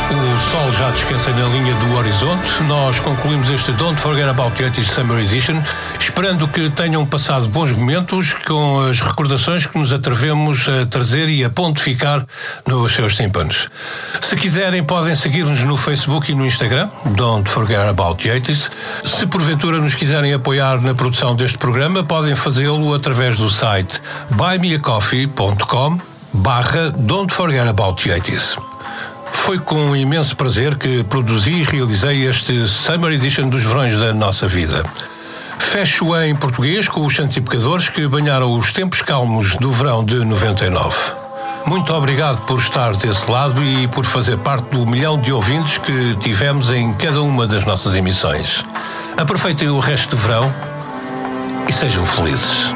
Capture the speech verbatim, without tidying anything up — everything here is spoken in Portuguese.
O sol já descansa na linha do horizonte. Nós concluímos este Don't Forget About the oitenta Summer Edition, esperando que tenham passado bons momentos com as recordações que nos atrevemos a trazer e a pontificar nos seus tímpanos. Se quiserem, podem seguir-nos no Facebook e no Instagram, Don't Forget About the oitenta. Se porventura nos quiserem apoiar na produção deste programa, podem fazê-lo através do site buymeacoffee.com barra Don't Forget About the oitenta. Foi com um imenso prazer que produzi e realizei este Summer Edition dos verões da nossa vida. Fecho em português com os Santos e Pecadores que banharam os tempos calmos do verão de noventa e nove. Muito obrigado por estar desse lado e por fazer parte do milhão de ouvintes que tivemos em cada uma das nossas emissões. Aproveitem o resto de verão e sejam felizes.